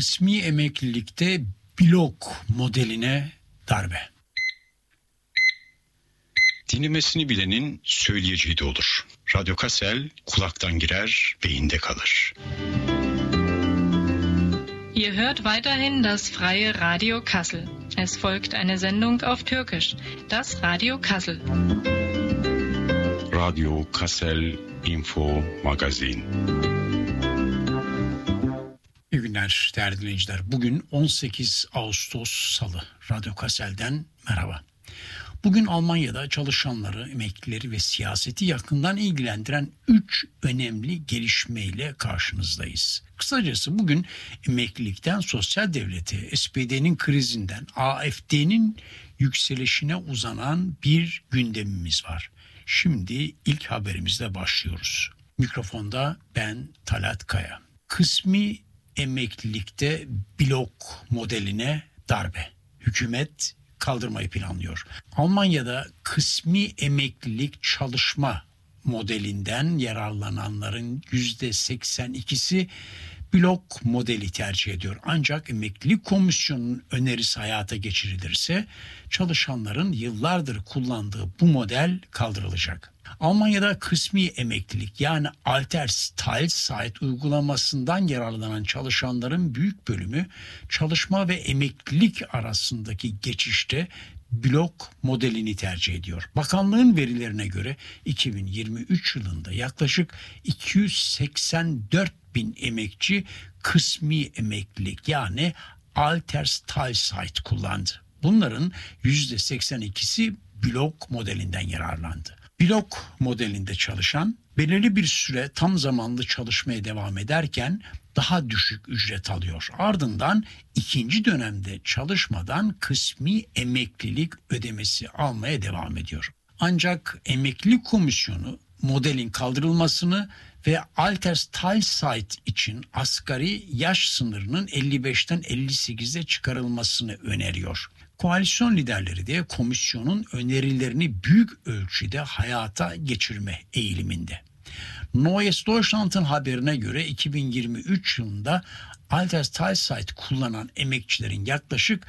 kısmi emeklilikte blok modeline darbe. Dinlemesini bilenin söyleyeceği de olur. Radyo Kassel kulaktan girer, beyinde kalır. Ihr hört weiterhin das freie Radio Kassel. Es folgt eine Sendung auf Türkisch, das Radio Kassel. Radio Kassel Info Magazin. İyi günler değerli dinleyiciler. Bugün 18 Ağustos Salı. Radyo Kassel'den merhaba. Bugün Almanya'da çalışanları, emeklileri ve siyaseti yakından ilgilendiren 3 önemli gelişmeyle karşınızdayız. Kısacası bugün emeklilikten sosyal devlete, SPD'nin krizinden, AfD'nin yükselişine uzanan bir gündemimiz var. Şimdi ilk haberimizle başlıyoruz. Mikrofonda ben Talat Kaya. Kısmi emeklilikte blok modeline darbe. Hükümet kaldırmayı planlıyor. Almanya'da kısmi emeklilik çalışma modelinden yararlananların %82'si blok modeli tercih ediyor. Ancak emeklilik komisyonunun önerisi hayata geçirilirse çalışanların yıllardır kullandığı bu model kaldırılacak. Almanya'da kısmi emeklilik yani Altersteilzeit uygulamasından yararlanan çalışanların büyük bölümü çalışma ve emeklilik arasındaki geçişte blok modelini tercih ediyor. Bakanlığın verilerine göre 2023 yılında yaklaşık 284 bin emekçi kısmi emeklilik yani Altersteilzeit kullandı. Bunların %82'si blok modelinden yararlandı. Blok modelinde çalışan belirli bir süre tam zamanlı çalışmaya devam ederken daha düşük ücret alıyor. Ardından ikinci dönemde çalışmadan kısmi emeklilik ödemesi almaya devam ediyor. Ancak emeklilik komisyonu modelin kaldırılmasını ve Altersteilzeit için asgari yaş sınırının 55'ten 58'e çıkarılmasını öneriyor. Koalisyon liderleri de komisyonun önerilerini büyük ölçüde hayata geçirme eğiliminde. Neues Deutschland'ın haberine göre 2023 yılında Altersteilzeit kullanan emekçilerin yaklaşık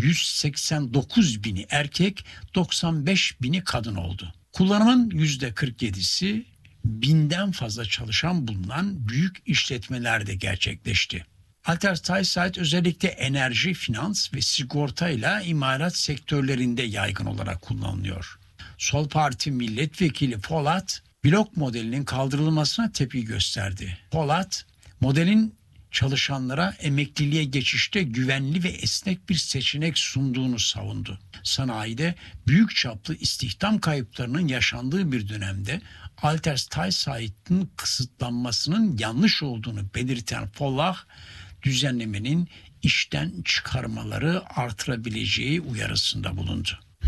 189 bini erkek, 95 bini kadın oldu. Kullanımın %47'si binden fazla çalışan bulunan büyük işletmelerde gerçekleşti. Altersteilzeit özellikle enerji, finans ve sigortayla imalat sektörlerinde yaygın olarak kullanılıyor. Sol Parti milletvekili Polat, blok modelinin kaldırılmasına tepki gösterdi. Polat, modelin çalışanlara emekliliğe geçişte güvenli ve esnek bir seçenek sunduğunu savundu. Sanayide büyük çaplı istihdam kayıplarının yaşandığı bir dönemde Altersteilzeit'in kısıtlanmasının yanlış olduğunu belirten Polat, düzenlemenin işten çıkarmaları artırabileceği uyarısında bulundu.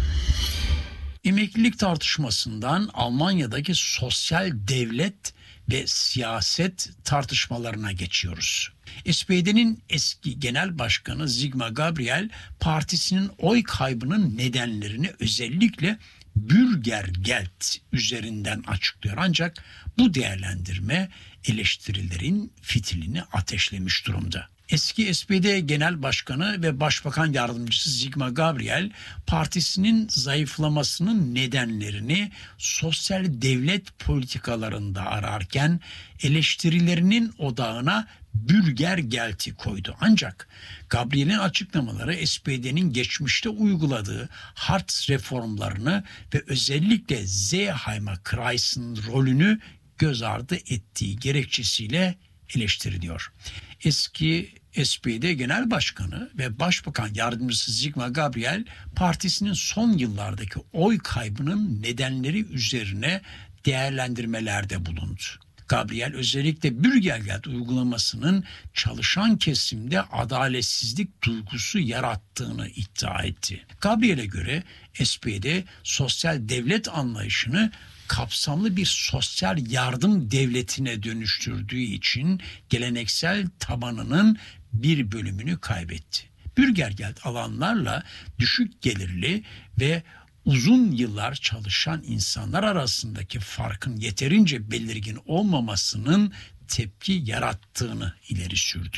Emeklilik tartışmasından Almanya'daki sosyal devlet ve siyaset tartışmalarına geçiyoruz. SPD'nin eski genel başkanı Sigmar Gabriel partisinin oy kaybının nedenlerini özellikle Bürgergeld üzerinden açıklıyor. Ancak bu değerlendirme eleştirilerin fitilini ateşlemiş durumda. Eski SPD Genel Başkanı ve Başbakan Yardımcısı Sigmar Gabriel, partisinin zayıflamasının nedenlerini sosyal devlet politikalarında ararken eleştirilerinin odağına Bürgergeld'i koydu. Ancak Gabriel'in açıklamaları SPD'nin geçmişte uyguladığı Hartz reformlarını ve özellikle Seeheimer-Kreis'in rolünü göz ardı ettiği gerekçesiyle eleştiriliyor. Eski SPD Genel Başkanı ve Başbakan Yardımcısı Sigmar Gabriel, partisinin son yıllardaki oy kaybının nedenleri üzerine değerlendirmelerde bulundu. Gabriel özellikle Bürgergeld uygulamasının çalışan kesimde adaletsizlik duygusu yarattığını iddia etti. Gabriel'e göre SPD sosyal devlet anlayışını kapsamlı bir sosyal yardım devletine dönüştürdüğü için geleneksel tabanının bir bölümünü kaybetti. Bürgergeld alanlarla düşük gelirli ve uzun yıllar çalışan insanlar arasındaki farkın yeterince belirgin olmamasının tepki yarattığını ileri sürdü.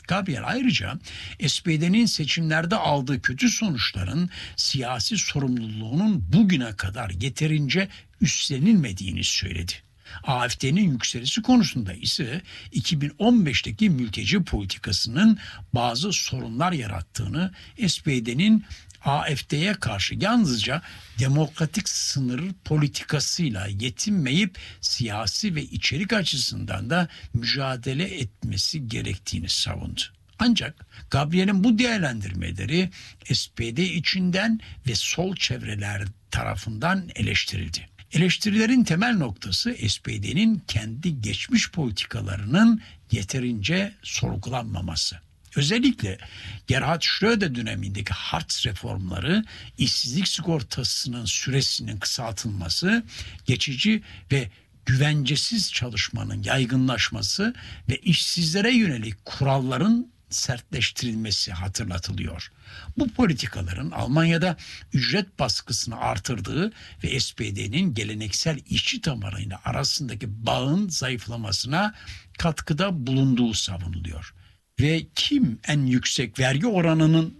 Gabriel ayrıca SPD'nin seçimlerde aldığı kötü sonuçların siyasi sorumluluğunun bugüne kadar yeterince üstlenilmediğini söyledi. AfD'nin yükselişi konusunda ise 2015'teki mülteci politikasının bazı sorunlar yarattığını, SPD'nin AfD'ye karşı yalnızca demokratik sınır politikasıyla yetinmeyip siyasi ve içerik açısından da mücadele etmesi gerektiğini savundu. Ancak Gabriel'in bu değerlendirmeleri SPD içinden ve sol çevreler tarafından eleştirildi. Eleştirilerin temel noktası SPD'nin kendi geçmiş politikalarının yeterince sorgulanmaması. Özellikle Gerhard Schröder dönemindeki Hartz reformları, işsizlik sigortasının süresinin kısaltılması, geçici ve güvencesiz çalışmanın yaygınlaşması ve işsizlere yönelik kuralların sertleştirilmesi hatırlatılıyor. Bu politikaların Almanya'da ücret baskısını artırdığı ve SPD'nin geleneksel işçi damarıyla arasındaki bağın zayıflamasına katkıda bulunduğu savunuluyor. Ve kim en yüksek vergi oranının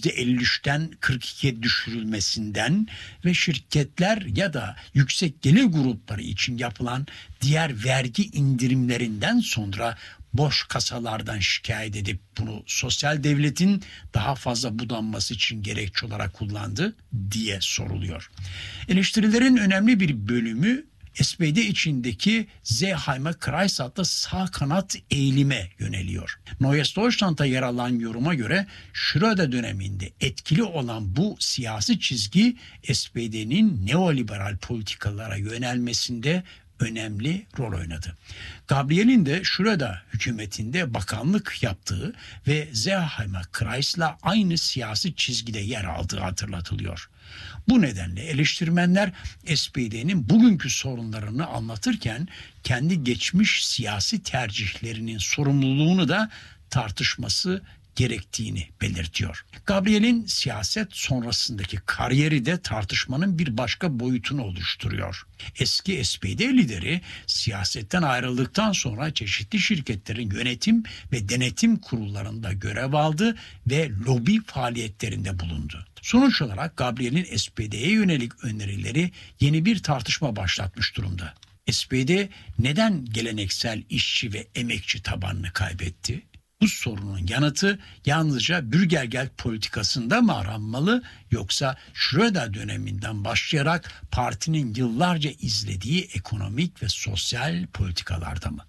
%53'ten 42'ye düşürülmesinden ve şirketler ya da yüksek gelir grupları için yapılan diğer vergi indirimlerinden sonra boş kasalardan şikayet edip bunu sosyal devletin daha fazla budanması için gerekçe olarak kullandı diye soruluyor. Eleştirilerin önemli bir bölümü SPD içindeki Seeheimer-Kreis adlı sağ kanat eğilime yöneliyor. Neues Deutschland'da yer alan yoruma göre Schröder döneminde etkili olan bu siyasi çizgi SPD'nin neoliberal politikalara yönelmesinde önemli rol oynadı. Gabriel'in de Schröder hükümetinde bakanlık yaptığı ve Seeheimer-Kreis'la aynı siyasi çizgide yer aldığı hatırlatılıyor. Bu nedenle eleştirmenler SPD'nin bugünkü sorunlarını anlatırken kendi geçmiş siyasi tercihlerinin sorumluluğunu da tartışması gerektiğini belirtiyor. Gabriel'in siyaset sonrasındaki kariyeri de tartışmanın bir başka boyutunu oluşturuyor. Eski SPD lideri siyasetten ayrıldıktan sonra çeşitli şirketlerin yönetim ve denetim kurullarında görev aldı ve lobi faaliyetlerinde bulundu. Sonuç olarak Gabriel'in SPD'ye yönelik önerileri yeni bir tartışma başlatmış durumda. SPD neden geleneksel işçi ve emekçi tabanını kaybetti? Bu sorunun yanıtı yalnızca Bürgergeld politikasında mı aranmalı, yoksa Schröder döneminden başlayarak partinin yıllarca izlediği ekonomik ve sosyal politikalarda mı?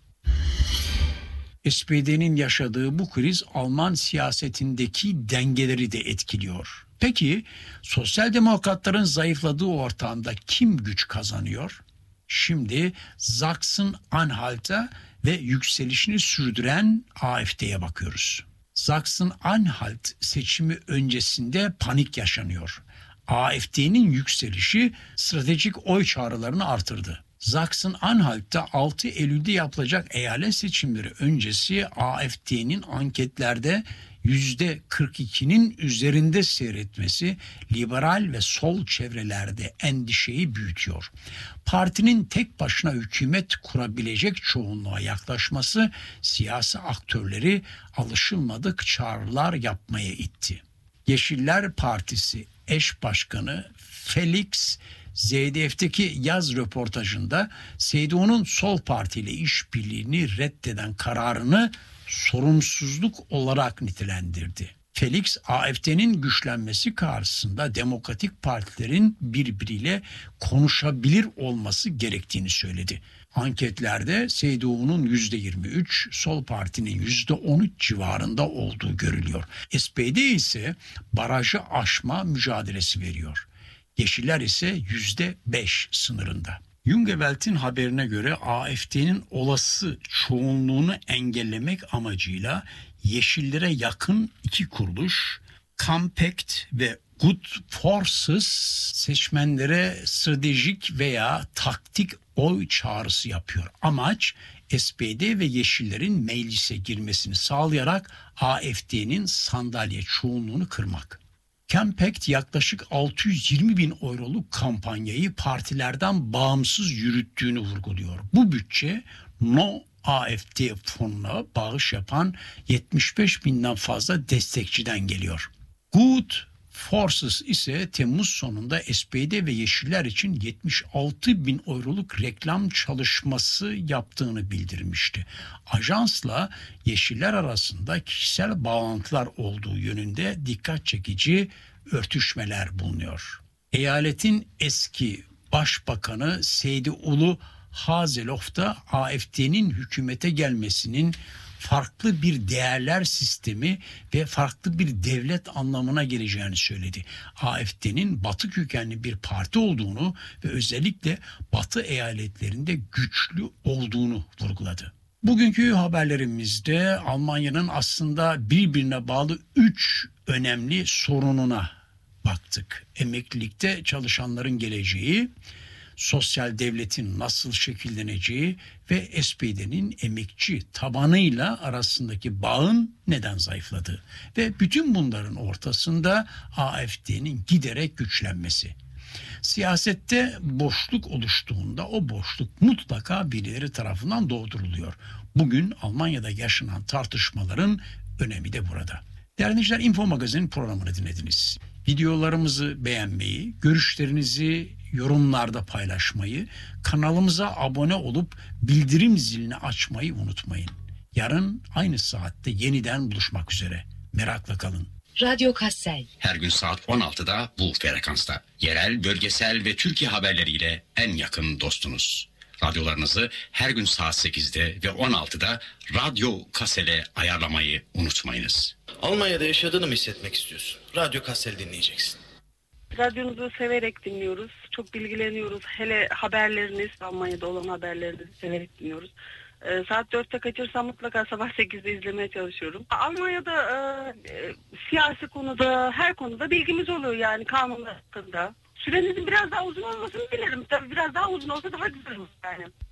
SPD'nin yaşadığı bu kriz Alman siyasetindeki dengeleri de etkiliyor. Peki sosyal demokratların zayıfladığı ortamda kim güç kazanıyor? Şimdi Sachsen-Anhalt'a ve yükselişini sürdüren AfD'ye bakıyoruz. Sachsen-Anhalt seçimi öncesinde panik yaşanıyor. AfD'nin yükselişi stratejik oy çağrılarını artırdı. Sachsen-Anhalt'ta 6 Eylül'de yapılacak eyalet seçimleri öncesi AfD'nin anketlerde %42'nin üzerinde seyretmesi liberal ve sol çevrelerde endişeyi büyütüyor. Partinin tek başına hükümet kurabilecek çoğunluğa yaklaşması siyasi aktörleri alışılmadık çağrılar yapmaya itti. Yeşiller Partisi eş başkanı Felix ZDF'deki yaz röportajında CDU'nun sol partiyle işbirliğini reddeden kararını sorumsuzluk olarak nitelendirdi. Felix, AfD'nin güçlenmesi karşısında demokratik partilerin birbiriyle konuşabilir olması gerektiğini söyledi. Anketlerde CDU'nun %23, sol partinin %13 civarında olduğu görülüyor. SPD ise barajı aşma mücadelesi veriyor. Yeşiller ise %5 sınırında. Jungewelt'in haberine göre AfD'nin olası çoğunluğunu engellemek amacıyla Yeşillere yakın iki kuruluş, Compact ve Good Forces, seçmenlere stratejik veya taktik oy çağrısı yapıyor. Amaç SPD ve Yeşillerin meclise girmesini sağlayarak AfD'nin sandalye çoğunluğunu kırmak. Compact yaklaşık 620 bin euroluk kampanyayı partilerden bağımsız yürüttüğünü vurguluyor. Bu bütçe No AfD fonuna bağış yapan 75 binden fazla destekçiden geliyor. Good Forces ise Temmuz sonunda SPD ve Yeşiller için 76 bin euroluk reklam çalışması yaptığını bildirmişti. Ajansla Yeşiller arasında kişisel bağlantılar olduğu yönünde dikkat çekici örtüşmeler bulunuyor. Eyaletin eski Başbakanı Seydi Ulu Hazelof da AfD'nin hükümete gelmesinin farklı bir değerler sistemi ve farklı bir devlet anlamına geleceğini söyledi. AfD'nin Batı kökenli bir parti olduğunu ve özellikle Batı eyaletlerinde güçlü olduğunu vurguladı. Bugünkü haberlerimizde Almanya'nın aslında birbirine bağlı 3 önemli sorununa baktık. Emeklilikte çalışanların geleceği, sosyal devletin nasıl şekilleneceği ve SPD'nin emekçi tabanıyla arasındaki bağın neden zayıfladığı ve bütün bunların ortasında AfD'nin giderek güçlenmesi. Siyasette boşluk oluştuğunda o boşluk mutlaka birileri tarafından dolduruluyor. Bugün Almanya'da yaşanan tartışmaların önemi de burada. Değerli dinleyiciler, Info Magazin programını dinlediniz. Videolarımızı beğenmeyi, görüşlerinizi yorumlarda paylaşmayı, kanalımıza abone olup bildirim zilini açmayı unutmayın. Yarın aynı saatte yeniden buluşmak üzere. Merakla kalın. Radyo Kassel. Her gün saat 16'da bu frekansta. Yerel, bölgesel ve Türkiye haberleriyle en yakın dostunuz. Radyolarınızı her gün saat 8'de ve 16'da Radyo Kassel'e ayarlamayı unutmayınız. Almanya'da yaşadığını mı hissetmek istiyorsun? Radyo Kassel dinleyeceksin. Radyonuzu severek dinliyoruz. Çok bilgileniyoruz. Hele haberleriniz, Almanya'da olan haberlerinizi severek dinliyoruz. Saat 4'te kaçırsam mutlaka sabah 8'de izlemeye çalışıyorum. Almanya'da siyasi konuda, her konuda bilgimiz oluyor yani kanunlar hakkında. Sürenizin biraz daha uzun olmasını dilerim. Tabii biraz daha uzun olsa daha güzel olur yani.